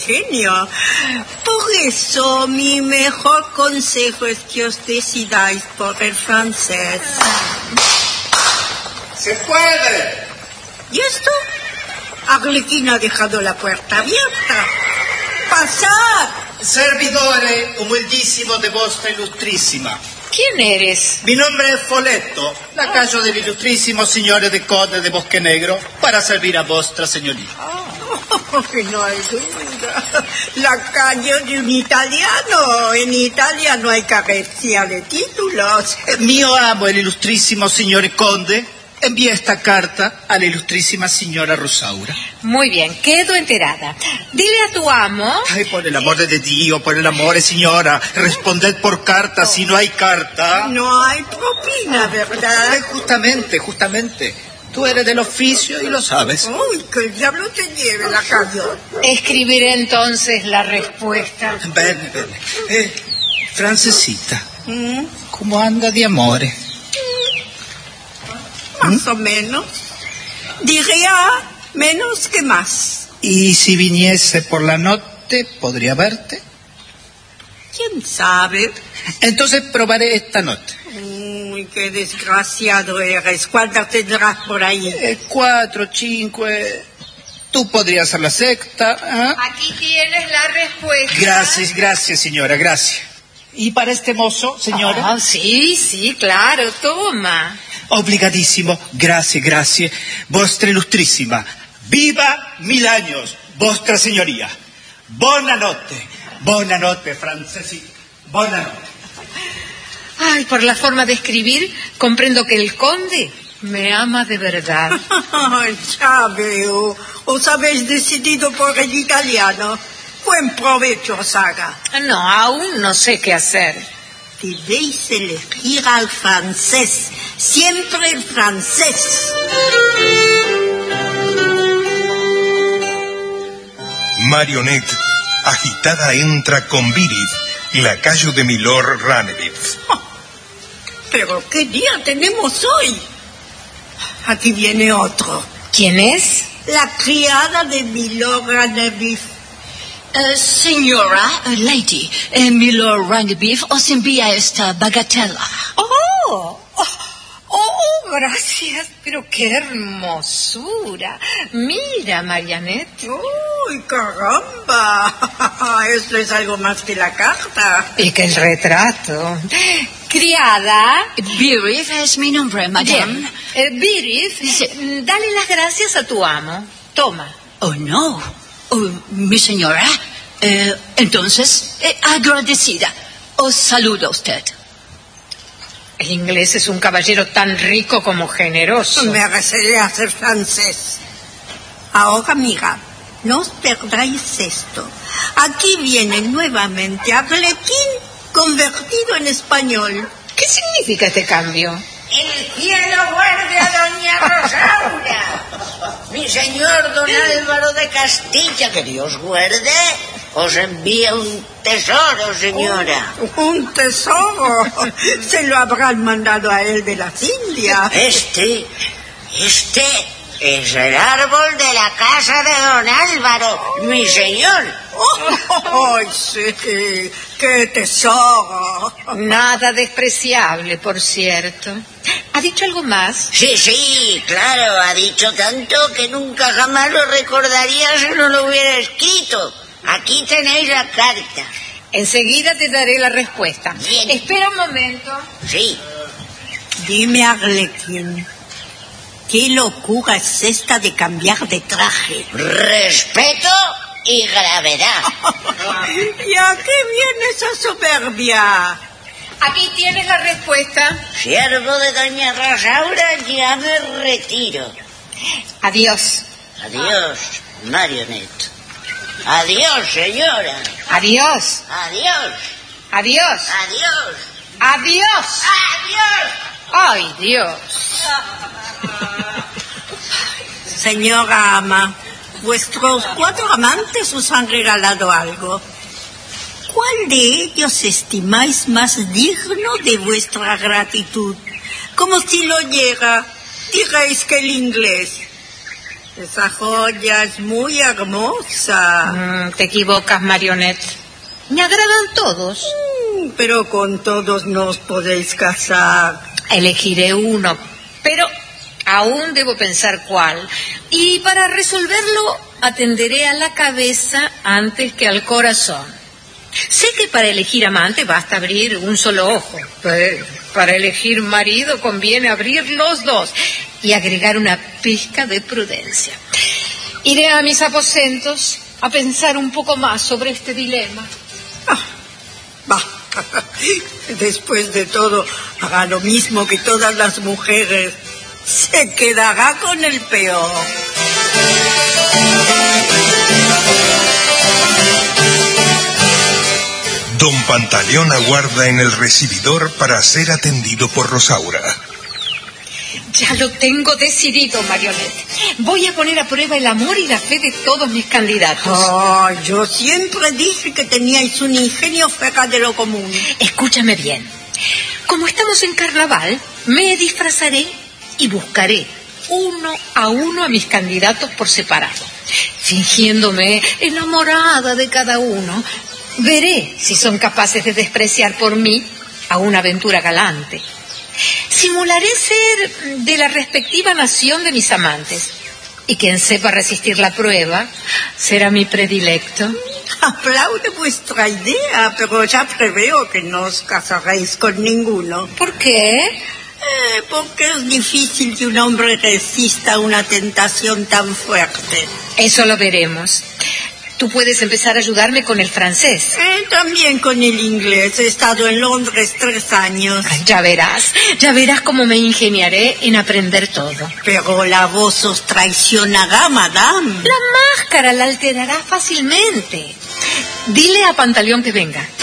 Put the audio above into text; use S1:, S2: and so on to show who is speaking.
S1: Genio. Por eso mi mejor consejo es que os decidáis por el francés.
S2: ¡Se puede!
S1: ¿Y esto? Arlequín ha dejado la puerta abierta. ¡Pasad!
S2: Servidore humildísimo de vostra ilustrísima.
S3: ¿Quién eres?
S2: Mi nombre es Foletto, lacayo del ilustrísimo signore de Conde de Bosque Negro, para servir a vostra señoría.
S1: No hay duda. Lacayo de un italiano. En Italia no hay carencia de títulos.
S2: Mio amo, el ilustrísimo signore Conde, envía esta carta a la ilustrísima señora Rosaura.
S3: Muy bien, quedo enterada. Dile a tu amo...
S2: Ay, por el amor de Dio, por el amor, señora, responded por carta. Si no hay carta...
S1: No hay propina, ¿verdad?
S2: Justamente. Tú eres del oficio y lo sabes.
S1: Uy, que el diablo te lleve, lacayo.
S3: Escribiré entonces la respuesta.
S2: Bene. Francesita, ¿cómo anda de amore?
S1: Más o menos. Diría menos que más.
S2: ¿Y si viniese por la noche, podría verte?
S1: ¿Quién sabe?
S2: Entonces probaré esta noche.
S1: Uy, qué desgraciado eres. ¿Cuántas tendrás por ahí?
S2: 4, 5... Tú podrías ser la sexta. ¿Eh?
S3: Aquí tienes la respuesta.
S2: Gracias, señora, gracias. ¿Y para este mozo, señora?
S3: Sí, claro, toma.
S2: Obligadísimo, gracias. Vostra ilustrísima. ¡Viva 1000 años, vostra señoría! Buonanotte, Francesita. Buonanotte.
S3: Ay, por la forma de escribir, comprendo que el conde me ama de verdad.
S1: Ya veo. Os habéis decidido por el italiano. Buen provecho os haga.
S3: No, aún no sé qué hacer.
S1: Debéis elegir al francés. Siempre el francés.
S4: Marionette, agitada, entra con Virith, lacayo de Milord Ranebif.
S1: Pero ¿qué día tenemos hoy? Aquí viene otro.
S3: ¿Quién es?
S1: La criada de Milord Ranebif.
S5: Señora, lady, Milord Ranebif os envía esta bagatela.
S3: Gracias, pero qué hermosura. Mira, Marianette.
S1: ¡Uy, caramba! Esto es algo más que la carta.
S3: Y que el retrato. Criada.
S5: Virith es mi nombre, madame.
S3: Virith, sí. Dale las gracias a tu amo. Toma.
S5: Oh, no. Mi señora. Entonces, agradecida. Os saluda usted.
S3: El inglés es un caballero tan rico como generoso.
S1: Me reservé a ser francés. Ahora, amiga, no os perdáis esto. Aquí viene nuevamente Arlequín convertido en español.
S3: ¿Qué significa este cambio?
S6: El cielo guarde a doña Rosaura. Mi señor don Álvaro de Castilla, que Dios guarde, os envía un tesoro, señora.
S1: ¿Un tesoro? Se lo habrán mandado a él de las Indias.
S6: Este es el árbol de la casa de don Álvaro, mi señor.
S1: ¡Ay, sí! ¡Qué tesoro!
S3: Nada despreciable, por cierto. ¿Ha dicho algo más?
S6: Sí, claro, ha dicho tanto que nunca jamás lo recordaría si no lo hubiera escrito. Aquí tenéis la carta.
S3: Enseguida te daré la respuesta.
S6: Bien.
S3: Espera un momento.
S6: Sí.
S1: Dime, Arlequín, ¿qué locura es esta de cambiar de traje?
S6: Respeto y gravedad.
S1: ¿Y a qué viene esa soberbia?
S3: Aquí tienes la respuesta.
S6: Siervo de doña Rosaura, ya me retiro.
S3: Adiós.
S6: Adiós, Marionette. Adiós, señora.
S3: Adiós.
S6: Adiós.
S3: Adiós.
S6: Adiós.
S3: Adiós.
S6: Adiós.
S3: Ay, Dios.
S1: Señora ama, vuestros 4 amantes os han regalado algo. ¿Cuál de ellos estimáis más digno de vuestra gratitud? Como si lo oyera, diréis que el inglés. Esa joya es muy hermosa.
S3: Te equivocas, Marionette. Me agradan todos.
S1: Pero con todos no os podéis casar.
S3: Elegiré uno, pero aún debo pensar cuál. Y para resolverlo, atenderé a la cabeza antes que al corazón. Sé que para elegir amante basta abrir un solo ojo. Pero para elegir marido conviene abrir los dos y agregar una pizca de prudencia. Iré a mis aposentos a pensar un poco más sobre este dilema.
S1: Va. Después de todo, haga lo mismo que todas las mujeres. Se quedará con el peor.
S4: Don Pantaleón aguarda en el recibidor para ser atendido por Rosaura.
S3: Ya lo tengo decidido, Marionette. Voy a poner a prueba el amor y la fe de todos mis candidatos.
S1: Yo siempre dije que teníais un ingenio fuera de lo común.
S3: Escúchame bien. Como estamos en carnaval, me disfrazaré y buscaré uno a uno a mis candidatos por separado. Fingiéndome enamorada de cada uno, veré si son capaces de despreciar por mí a una aventura galante. Simularé ser de la respectiva nación de mis amantes. Y quien sepa resistir la prueba será mi predilecto.
S1: Aplaude vuestra idea, pero ya preveo que no os casaréis con ninguno.
S3: ¿Por qué?
S1: Porque es difícil que un hombre resista una tentación tan fuerte.
S3: Eso lo veremos. Tú puedes empezar a ayudarme con el francés.
S1: También con el inglés. He estado en Londres 3 años.
S3: Ya verás cómo me ingeniaré en aprender todo.
S1: Pero la voz os traicionará, madame.
S3: La máscara la alterará fácilmente. Dile a Pantaleón que venga.